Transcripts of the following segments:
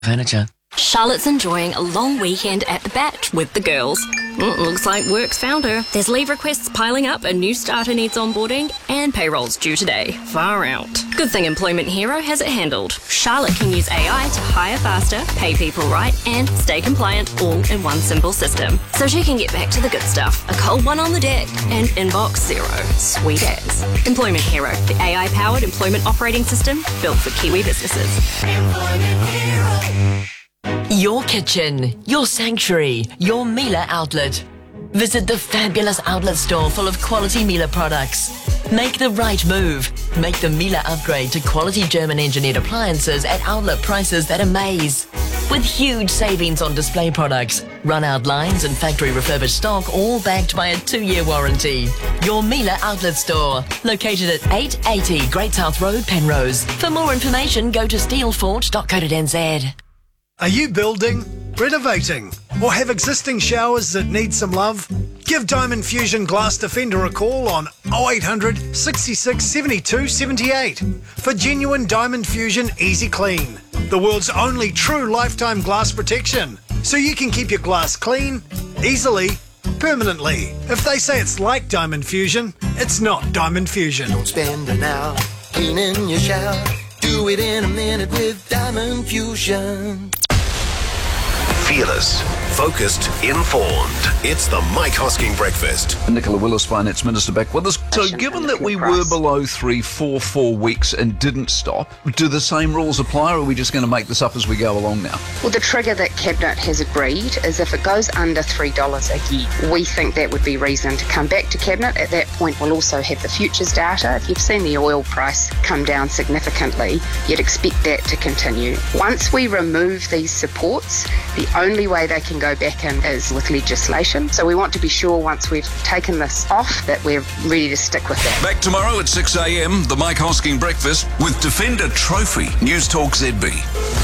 Furniture. Charlotte's enjoying a long weekend at the Bat with the girls. Looks like work's found her. There's leave requests piling up, a new starter needs onboarding, and payroll's due today. Far out. Good thing Employment Hero has it handled. Charlotte can use AI to hire faster, pay people right, and stay compliant all in one simple system. So she can get back to the good stuff. A cold one on the deck and inbox zero. Sweet as. Employment Hero, the AI-powered employment operating system built for Kiwi businesses. Employment Hero. Your kitchen, your sanctuary, your Miele outlet. Visit the fabulous outlet store full of quality Miele products. Make the right move. Make the Miele upgrade to quality German engineered appliances at outlet prices that amaze. With huge savings on display products, run-out lines and factory refurbished stock, all backed by a 2-year warranty. Your Miele outlet store, located at 880 Great South Road, Penrose. For more information, go to steelfort.co.nz. Are you building, renovating, or have existing showers that need some love? Give Diamond Fusion Glass Defender a call on 0800 66 72 78 for genuine Diamond Fusion Easy Clean, the world's only true lifetime glass protection, so you can keep your glass clean, easily, permanently. If they say it's like Diamond Fusion, it's not Diamond Fusion. Don't spend an hour cleaning your shower. Do it in a minute with Diamond Fusion. Fearless, focused, informed. It's the Mike Hosking Breakfast. Nicola Willis, Finance Minister, back with us. So given that we were below 4 weeks and didn't stop, do the same rules apply, or are we just going to make this up as we go along now? Well, the trigger that Cabinet has agreed is if it goes under $3 a year, we think that would be reason to come back to Cabinet. At that point, we'll also have the futures data. If you've seen the oil price come down significantly, you'd expect that to continue. Once we remove these supports, the only way they can go back in is with legislation. So we want to be sure once we've taken this off that we're ready to stick with that. Back tomorrow at 6 a.m, the Mike Hosking Breakfast with Defender Trophy. News Talk ZB.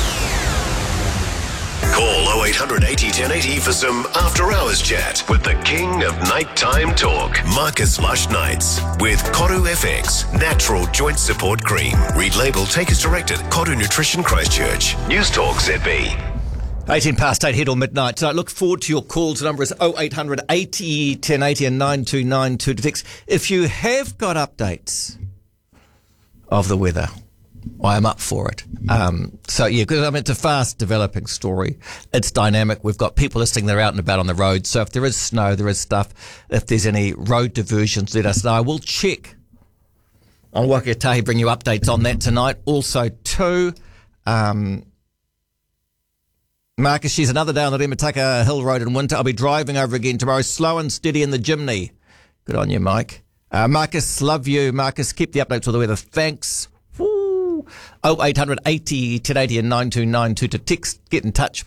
Call 0800 80 1080 for some after-hours chat with the king of nighttime talk, Marcus Lush Nights, with Koru FX, natural joint support cream. Read label, take as directed. Koru Nutrition Christchurch. News Talk ZB. 18 past 8, hit or midnight. So I look forward to your calls. The number is 0800 80 1080 and 9292 to text. If you have got updates of the weather, I am up for it. Because it's a fast developing story. It's dynamic. We've got people listening that are out and about on the road. So if there is snow, there is stuff. If there's any road diversions, let us know. I will check on Wakatahi, bring you updates on that tonight. Also, too, Marcus, she's another day on the Remataka Hill Road in winter. I'll be driving over again tomorrow, slow and steady in the Jimny. Good on you, Mike. Marcus, love you. Marcus, keep the updates of the weather. Thanks. Woo. 0800 80 1080 and 9292 to text. Get in touch.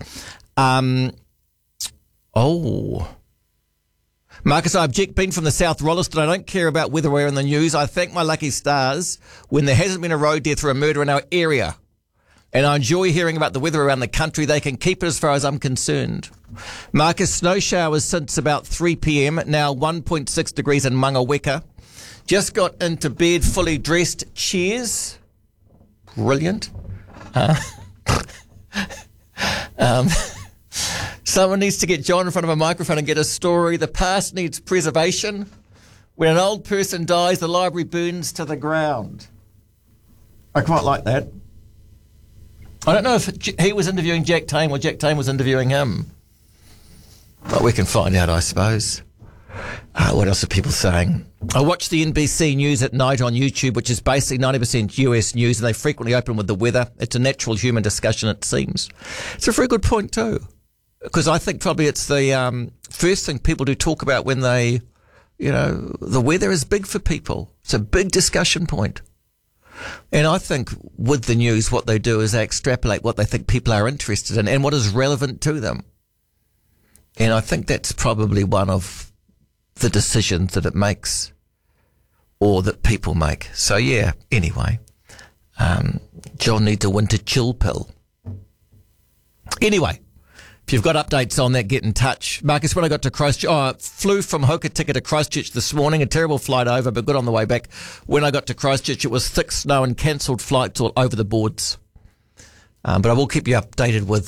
Marcus, I object being from the South Rolleston. I don't care about whether we're in the news. I thank my lucky stars when there hasn't been a road death or a murder in our area. And I enjoy hearing about the weather around the country. They can keep it as far as I'm concerned. Marcus, snow showers since about 3 p.m. Now 1.6 degrees in Mangaweka. Just got into bed fully dressed. Cheers. Brilliant. Someone needs to get John in front of a microphone and get a story. The past needs preservation. When an old person dies, the library burns to the ground. I quite like that. I don't know if he was interviewing Jack Tame or Jack Tame was interviewing him. But we can find out, I suppose. What else are people saying? I watch the NBC News at night on YouTube, which is basically 90% US news, and they frequently open with the weather. It's a natural human discussion, it seems. It's a very good point, too. Because I think probably it's the first thing people do talk about when they, the weather is big for people. It's a big discussion point. And I think with the news, what they do is they extrapolate what they think people are interested in and what is relevant to them. And I think that's probably one of the decisions that it makes or that people make. So, yeah, anyway, John needs a winter chill pill. Anyway, if you've got updates on that, get in touch. Marcus, when I got to Christchurch, flew from Hokitika to Christchurch this morning. A terrible flight over, but good on the way back. When I got to Christchurch, it was thick snow and cancelled flights all over the boards. But I will keep you updated with